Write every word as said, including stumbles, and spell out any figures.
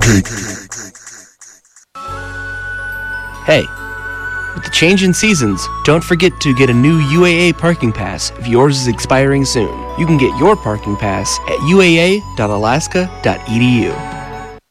Hey, with the change in seasons, don't forget to get a new U A A parking pass if yours is expiring soon. You can get your parking pass at U A A dot alaska dot E D U.